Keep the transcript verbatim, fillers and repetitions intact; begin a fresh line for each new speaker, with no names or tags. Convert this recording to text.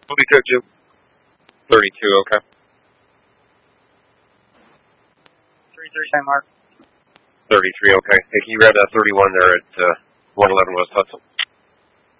What we took you? thirty-two, okay.
thirty-three, Saint Mark.
thirty-three, okay. Hey, can you grab that thirty-one there at uh, one eleven West Hudson?